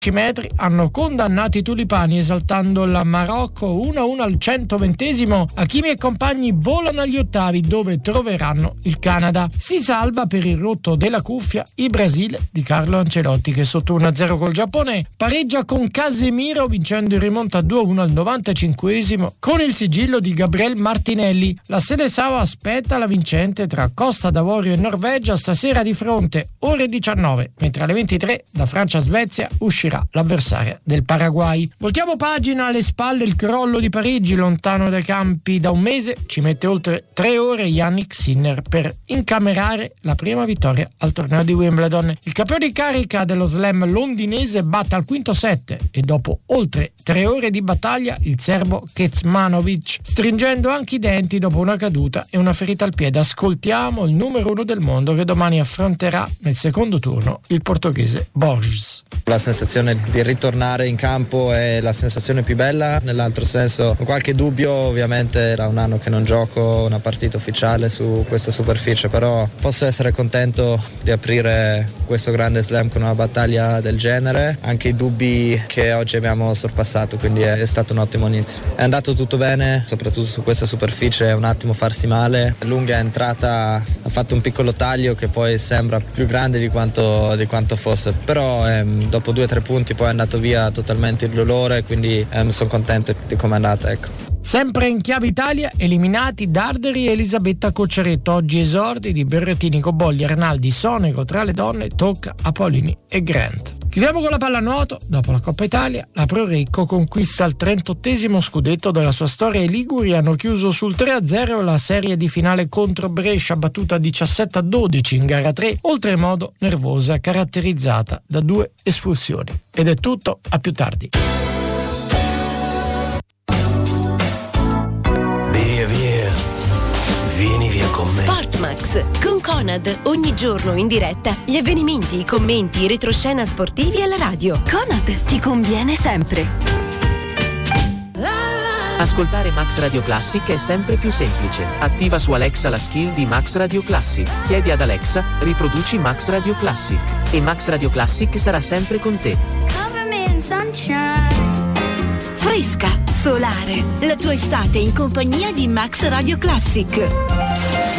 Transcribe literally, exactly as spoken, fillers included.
metri hanno condannato i tulipani esaltando la Marocco uno a uno al centoventesimo. Hakimi e compagni volano agli ottavi dove troveranno il Canada. Si salva per il rotto della cuffia il Brasile di Carlo Ancelotti che sotto uno a zero col Giappone pareggia con Casemiro vincendo in rimonta due a uno al novantacinquesimo con il sigillo di Gabriel Martinelli. La Seleção aspetta la vincente tra Costa d'Avorio e Norvegia stasera di fronte ore diciannove, mentre alle ventitré da Francia-Svezia uscirà l'avversaria del Paraguay. Voltiamo pagina, alle spalle il crollo di Parigi, lontano dai campi da un mese, ci mette oltre tre ore Yannick Sinner per incamerare la prima vittoria al torneo di Wimbledon. Il campione di carica dello slam londinese batte al quinto set e dopo oltre tre ore di battaglia il serbo Kecmanovic, stringendo anche i denti dopo una caduta e una ferita al piede. Ascoltiamo il numero uno del mondo che domani affronterà nel secondo turno il portoghese Borges. La sensazione di ritornare in campo è la sensazione più bella, nell'altro senso ho qualche dubbio, ovviamente era un anno che non gioco una partita ufficiale su questa superficie, però posso essere contento di aprire questo grande slam con una battaglia del genere, anche i dubbi che oggi abbiamo sorpassato, quindi è stato un ottimo inizio. È andato tutto bene, soprattutto su questa superficie è un attimo farsi male, lunga entrata ha fatto un piccolo taglio che poi sembra più grande di quanto, di quanto fosse, però ehm, dopo due o tre punti poi è andato via totalmente il dolore, quindi ehm, sono contento di come è andata, ecco. Sempre in chiave Italia, eliminati Darderi e Elisabetta Cocciaretto. Oggi esordi di Berrettini, Cobolli, Arnaldi, Sonego. Tra le donne tocca a Paolini e Grant. Chiudiamo con la pallanuoto. Dopo la Coppa Italia, la Pro Recco conquista il trentottesimo scudetto della sua storia. I liguri hanno chiuso sul tre a zero la serie di finale contro Brescia, battuta diciassette a dodici in gara tre, oltremodo nervosa, caratterizzata da due espulsioni. Ed è tutto, a più tardi. Via, via, vieni via con me. Sportmax con Conad, ogni giorno in diretta gli avvenimenti, i commenti, i retroscena sportivi alla radio. Conad ti conviene sempre. Ascoltare Max Radio Classic è sempre più semplice. Attiva su Alexa la skill di Max Radio Classic. Chiedi ad Alexa, riproduci Max Radio Classic. E Max Radio Classic sarà sempre con te. Cover me in sunshine. Fresca, solare, la tua estate in compagnia di Max Radio Classic.